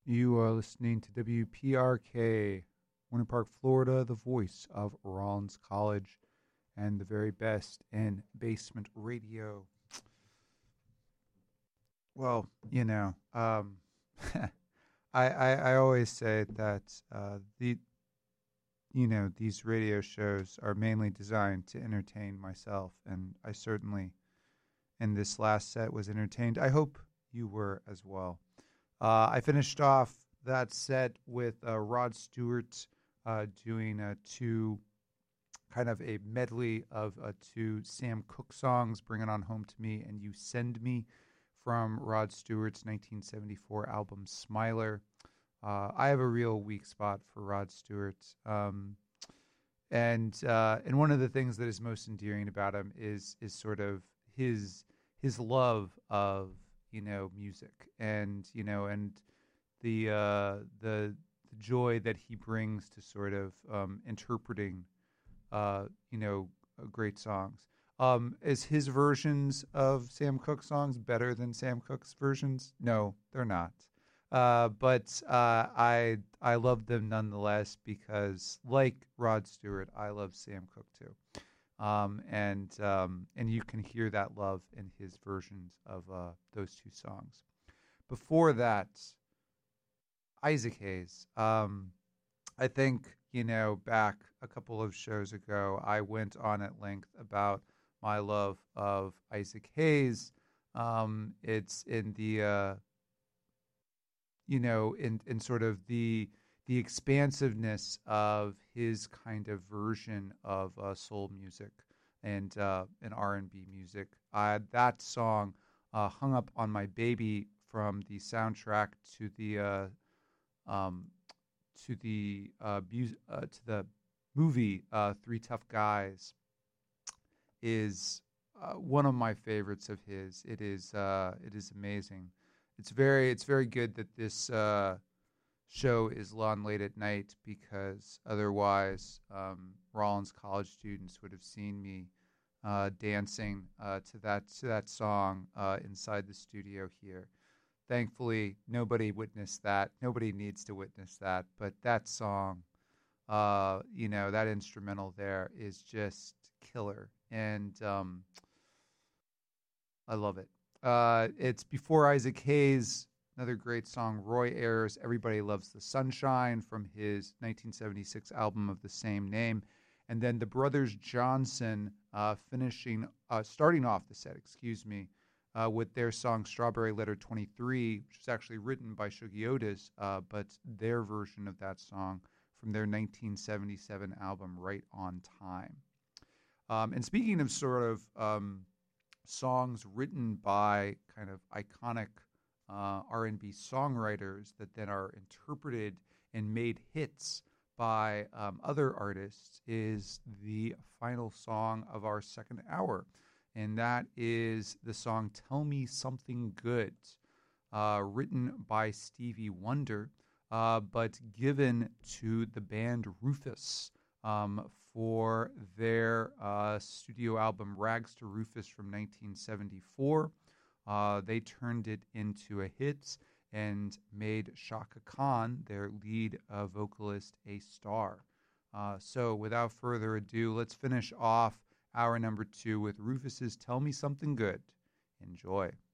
You are listening to WPRK, Winter Park, Florida, the voice of Rollins College and the very best in basement radio. Well, I always say that these radio shows are mainly designed to entertain myself, and I certainly in this last set was entertained. I hope you were as well. I finished off that set with Rod Stewart doing two kind of a medley of two Sam Cooke songs, Bring It On Home to Me and You Send Me, from Rod Stewart's 1974 album Smiler. I have a real weak spot for Rod Stewart. And one of the things that is most endearing about him is sort of his love of music, and the joy that he brings to sort of interpreting great songs. Is his versions of Sam Cooke songs better than Sam Cooke's versions? No, they're not. But I love them nonetheless because, like Rod Stewart, I love Sam Cooke too. And you can hear that love in his versions of those two songs. Before that, Isaac Hayes. I think back a couple of shows ago, I went on at length about my love of Isaac Hayes. It's in the in sort of the expansiveness of his kind of version of soul music and R&B music. That song hung up on my baby from the soundtrack to the to the movie Three Tough Guys is one of my favorites of his. It is amazing. It's very good that this show is on late at night, because otherwise Rollins College students would have seen me dancing to that song inside the studio here. Thankfully, nobody witnessed that. Nobody needs to witness that. But that song, that instrumental there is just killer, and I love it. It's before Isaac Hayes. Another great song, Roy Ayers, Everybody Loves the Sunshine, from his 1976 album of the same name. And then the Brothers Johnson starting off the set, with their song Strawberry Letter 23, which was actually written by Shuggie Otis, but their version of that song from their 1977 album, Right on Time. And speaking of sort of songs written by kind of iconic R&B songwriters that then are interpreted and made hits by other artists, is the final song of our second hour. And that is the song Tell Me Something Good, written by Stevie Wonder, but given to the band Rufus for their studio album Rags to Rufus from 1974. They turned it into a hit and made Shaka Khan, their lead vocalist, a star. So without further ado, let's finish off hour number 2 with Rufus's Tell Me Something Good. Enjoy.